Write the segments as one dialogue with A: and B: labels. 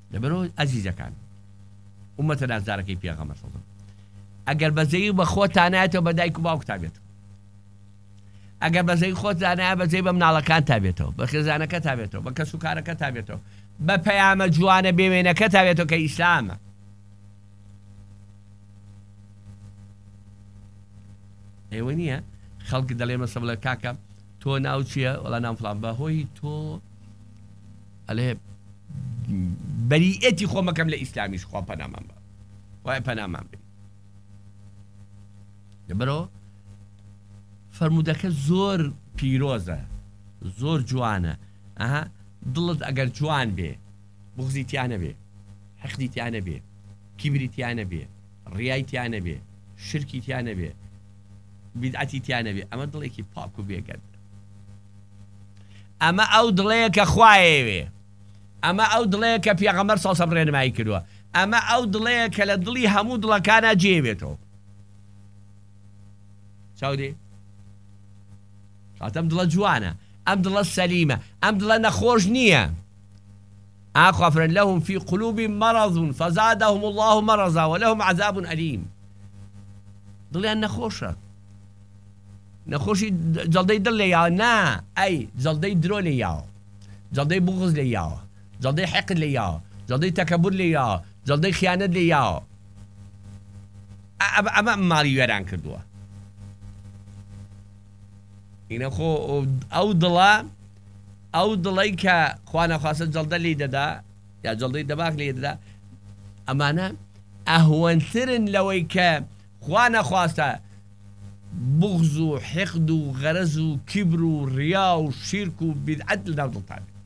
A: لەبەرەوە ئەزیزەکان ئومەتە نازدارەکەی پێغەمبەر سەڵڵەڵاهو عەلەیهی وسەلەم ئەگەر بەزەی بە خۆتانایەتەوە بە دایک و باوکتا بێتەوە، ئەگەر بەزەی خۆتانایە بەزەی بە مناڵەکان تا بێتەوە، بە خێزانەکە تا بێتەوە، بە کەس و کارەکە تا بێتەوە، بە پەیامە جوانە بێوێنەکە تا بێتەوە کە ئیسلامە. ئێوە نییە خەڵک دەڵێ مەسە بڵێ کاکە تۆ ناو چییە؟ وەڵا نام فڵان، بەهۆی تۆ ئەڵێ بەریئەتی خۆمەکەم لە ئیسلامیش خوا پەنامان بە وای پەنامان بێ. لەبەرەوە فەرمودەکە زۆر پیرۆزە، زۆر جوانە. ئەها دڵت ئەگەر جوان بێ، بغزی تیانە بێ، حەقدی تیانە بێ، کیبری تیانە بێ، ڕیای تیانە بێ، شرکی تیانە بێ، بیدعەتی تیانە بێ، ئەمە دڵێکی پاک و بێگەن. ئەمە ئەو دڵەیە کە خوایەوێ، ئەمە ئەو دڵەیە کە پێغەمبەر سەڵڵەڵاهو عەلەیهی وسەلەم ڕێنمایی کردووە، ئەمە ئەو دڵەیە کە لە دڵی هەموو دڵەکانە جێبێتەوە. چاودێ؟ ئەم دڵە جوانە، ئەم دڵە سەلیمە، ئەم دڵە نەخۆش نییە. ئاخوا فەرمێن لەهم فی قلوبهم مرض فزادهم الله مرضا ولهم عذاب أليم. دڵیان نەخۆشە، نەخۆشی جەڵدەی دڵ لێ یاوە، نا ئەی جەڵدەی درۆ لێ یاوە، جەڵدەی بغز لێ یاوە، جەڵدەی حەقد لێ یاوە، جەڵدەی تەکەبور لێ یاوە، جەڵدەی خیانەت لێ یاوە. ئەمە ماڵی وێران کردووە. ئینە خۆ ئەو دڵەی کە خوا نەخواستە جەڵدە لێ دەدا یا جەڵدەی دەباک لێ دەدا، ئەمانە ئەهوەنترن لەوەی کە خوا نەخواستە بغز و حقد و غەرەز و کیبر و ڕیا و شیرک و بیدعەت لەناو دڵتان بێت.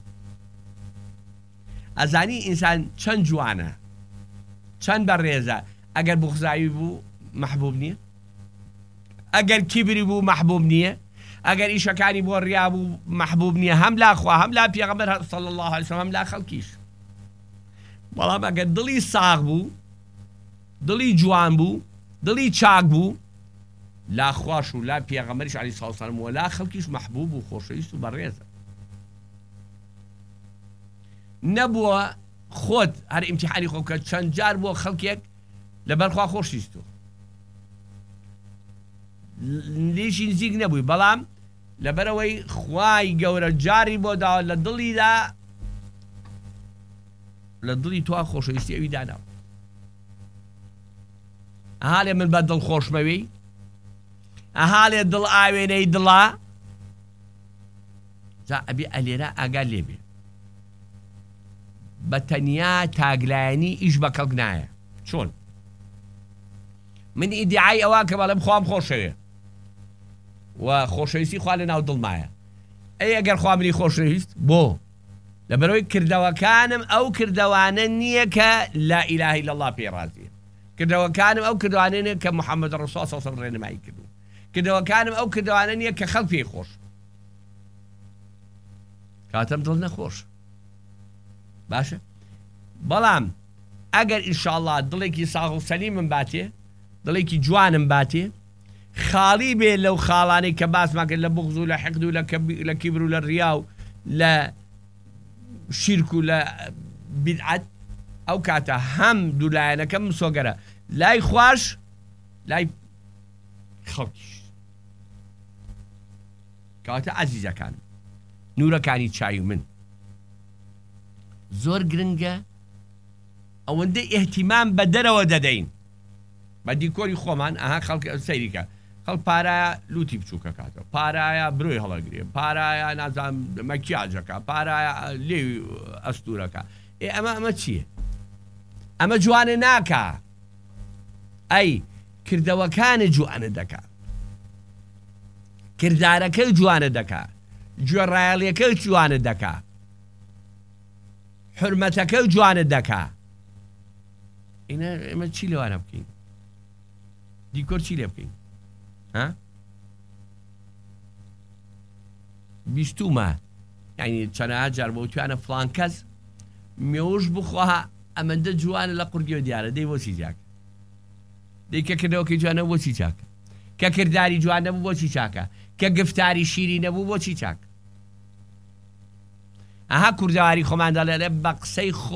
A: ئەزانی ئینسان چەند جوانە، چەند بەڕێزە. ئەگەر بغزاوی بوو مەحبوب نییە، ئەگەر کیبری بوو مەحبوب نییە، ئەگەر ئیشەکانی بۆ ڕیا بوو مەحبوب نییە، هەم لا خوا هەم لا پێغەمبەر صلی الله علیه وسلم هەم لا خەڵکیش. بەڵام ئەگەر دڵی ساغ بوو، دڵی جوان بوو، دڵی چاک بوو، لا خواش و لا پێغەمبەریش عەلەیهی سەڵاتو وسەلام و لا خەڵکیش مەحبوب و خۆشەویست و بەڕێزە. نەبووە خۆت هەر ئیمتیحانی خۆ بکە چەند جار بۆ خەڵکێک لەبەر خوا خۆشویستوە، لێشی نزیک نەبووی، بەڵام لەبەرەوەی خوای گەورە جاری بۆ داوە لە دڵیدا، لە دڵی توا خۆشەویستی ئەوی داناوە. ئەها لێ من بە دڵ خۆشمەوی، ئەها لێ دڵ ئاوێنەی دڵا، جا ئەبێ ئەلێرە ئاگار لێبێ بە تەنیا تاگلایەنی ئیش بە کەڵک نایە. چۆن من ئیدعای ئەوە کە بەڵێم خوام خۆشەوێ و خۆشەویستی خوا لە ناو دڵمایە، ئەی ئەگەر خوا منی خۆشەویست بۆ لەبەرەوەی کردەوەکانم ئەو کردەوانە نییە کە لا ئیلاهە ئیلا الله پێ ڕازیە، کردەوەکانم ئەو کردوانە نییە کە محەممەد ڕەسوڵ صلی الله علیه وسلم ڕێنمایی کردو، کردەوەکانم ئەو کردوانە نییە کە خەڵک پێی خۆش. کاتەم دڵ نەخۆش باشە، بەڵام ئەگەر ئینشاءالله دڵێکی ساغ و سەلیمم باتێ، دڵێکی جوانم باتێ، خاڵی بێ لەو خاڵانەی کە باسمان کرد لە بغز و لە حقد و لە کیبر و لە ڕیا و لە شیرک و لە بیدعەت، ئەو کاتە هەم دوولایەنەکەم سۆگەرە، لای خوش لای خەڵکیش. کاتە عەزیزەکان نورەکانی چاوی من زۆر گرنگە ئەوەندەی ئێحتیمام بە دەرەوە دەدەین بە دیکۆری خۆمان. ئەها خەڵک سەیریکە، خەڵک پارایە لوتی بچووکە کاتەوە، پارایە برۆی هەڵەگرێ، پارایە نازانم مەکیاجەکە، پارایە لێوی ئەستورەکە. ئەمە چییە؟ ئەمە جوانە ناکە، ئەی کردەوەکانی جوانە دەکا، کردارەکەی جوانە دەکا، گوێڕایەڵیەکەی جوانە دەکا، حرمەتەکەی جوانە دەکا. ئێمە چی لەوانە بکەین؟ دیکۆر چی لێ بکەین؟ بیستومە یعنی چەنەها جار بۆ توانە فڵان کەس مێوش بخوا ئەمەندە جوانە لە قورگی و دیارە، دەی بۆچی چاکە؟ دەی کە کردەوەکەی جوانە بۆچی چاکە؟ کە کردداری جوان نەبوو بۆچی چاکە؟ کە گفتاری شیری نەبوو بۆچی چاکە؟ ئەها کوردەواری خۆماندا لێرە بە قسەی